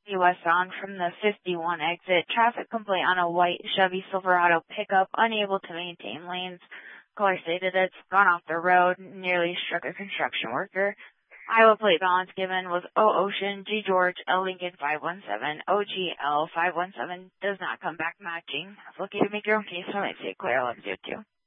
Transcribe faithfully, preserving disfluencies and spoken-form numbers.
westbound from the fifty-one exit. Traffic complaint on a white Chevy Silverado pickup, unable to maintain lanes. Caller stated it's gone off the road, nearly struck a construction worker. Iowa plate balance given was O Ocean, G George, L Lincoln five one seven, O G L five one seven, does not come back matching. It's okay to make your own case, so I might say Claire loves you too.